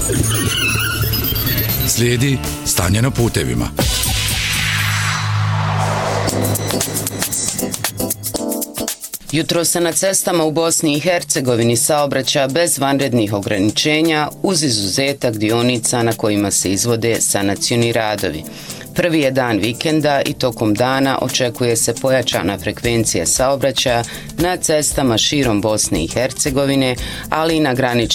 Slijedi stanje na putevima. Jutro se na cestama u Bosni i Hercegovini saobraća bez vanrednih ograničenja uz izuzetak dionica na kojima se izvode sanacioni radovi. Prvi je dan vikenda i tokom dana očekuje se pojačana frekvencija saobraćaja na cestama širom Bosne i Hercegovine, ali i na graničnim